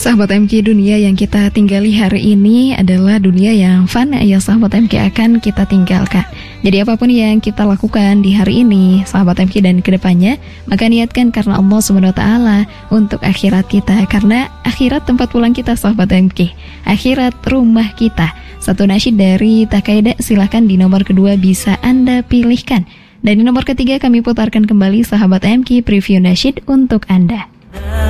Sahabat MK, dunia yang kita tinggali hari ini adalah dunia yang fana ya sahabat MK, akan kita tinggalkan. Jadi apapun yang kita lakukan di hari ini sahabat MK dan kedepannya, maka niatkan karena Allah SWT untuk akhirat kita. Karena akhirat tempat pulang kita sahabat MK, akhirat rumah kita. Satu nasyid dari Takaida silahkan di nomor kedua bisa Anda pilihkan. Dan di nomor ketiga kami putarkan kembali sahabat MK preview nasyid untuk Anda.